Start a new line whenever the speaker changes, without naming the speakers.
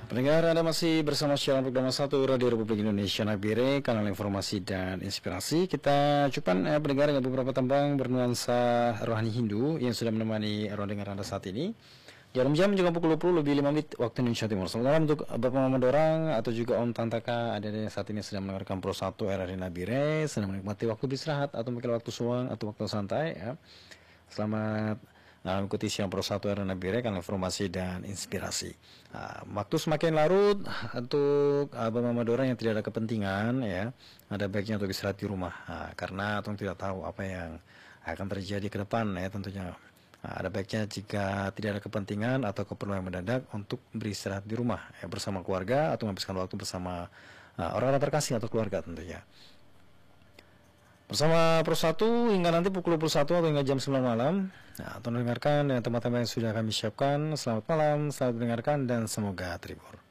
Pendengar, Anda masih bersama siaran program 1 Radio Republik Indonesia Nabire, kanal informasi dan inspirasi. Kita cuman pendengar dengan beberapa tembang bernuansa rohani Hindu yang sudah menemani ruang dengar Anda saat ini. Jarum jam juga pukul 20 lebih 5 menit waktu Indonesia Timur. Selamat malam untuk Bapak Muhammad Dorang atau juga Om Tantaka, ada yang saat ini sedang mendengarkan Pro 1 RRI Nabire, sedang menikmati waktu beristirahat atau mungkin waktu suang atau waktu santai ya. Selamat mengikuti siang Pro 1 RRI Nabire, kanal informasi dan inspirasi. Waktu semakin larut untuk Bapak Muhammad Dorang yang tidak ada kepentingan ya, ada baiknya untuk istirahat di rumah karena Tuhan tidak tahu apa yang akan terjadi ke depan ya tentunya. Ada baiknya jika tidak ada kepentingan atau keperluan yang mendadak untuk beristirahat di rumah ya, bersama keluarga atau menghabiskan waktu bersama orang-orang terkasih atau keluarga tentunya. Bersama Pro 1 hingga nanti pukul 21 atau hingga jam 9 malam. Atau mendengarkan dengan teman-teman yang sudah kami siapkan. Selamat malam, selamat mendengarkan dan semoga terhibur.